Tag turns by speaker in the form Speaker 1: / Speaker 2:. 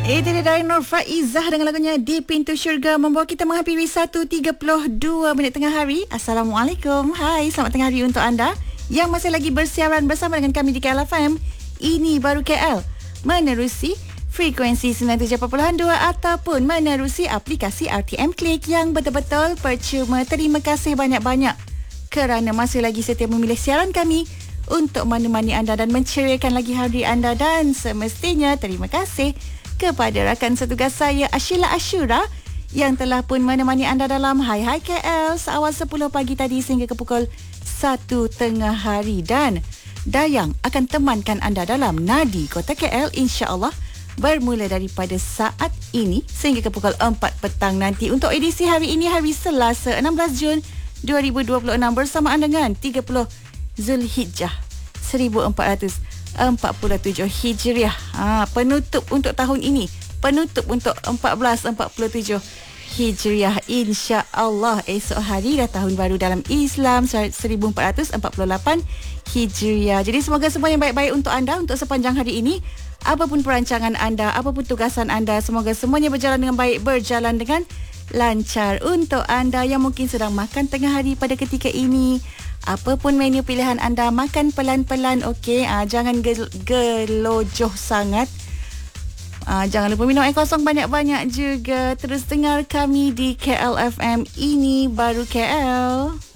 Speaker 1: Itu dia dari Nur Faizah dengan lagunya Di Pintu Syurga, membawa kita menghampiri 1.32 minit tengah hari. Assalamualaikum. Hai, selamat tengah hari untuk anda yang masih lagi bersiaran bersama dengan kami di KLFM. Ini baru KL, menerusi frekuensi 97.2 ataupun menerusi aplikasi RTM Klik yang betul-betul percuma. Terima kasih banyak-banyak kerana masih lagi setia memilih siaran kami untuk menemani anda dan menceriakan lagi hari anda. Dan semestinya terima kasih kepada rakan setugas saya Ashila Ashura yang telah pun menemani anda dalam Hai Hai KL seawal 10 pagi tadi sehingga ke pukul 1 tengah hari. Dan Dayang akan temankan anda dalam Nadi Kota KL insya-Allah bermula daripada saat ini sehingga ke pukul 4 petang nanti. Untuk edisi hari ini, hari Selasa 16 Jun 2026, bersamaan dengan 30 Zulhijjah 1447 Hijriah. Penutup untuk tahun ini, penutup untuk 1447 Hijriah. Insya-Allah esok hari dah tahun baru dalam Islam 1448 Hijriah. Jadi semoga semua yang baik-baik untuk anda untuk sepanjang hari ini. Apapun perancangan anda, apapun tugasan anda, semoga semuanya berjalan dengan baik, berjalan dengan lancar. Untuk anda yang mungkin sedang makan tengah hari pada ketika ini, apapun menu pilihan anda, makan pelan-pelan, okey. Jangan gelojoh sangat. Jangan lupa minum air kosong banyak-banyak juga. Terus dengar kami di KLFM. Ini baru KL.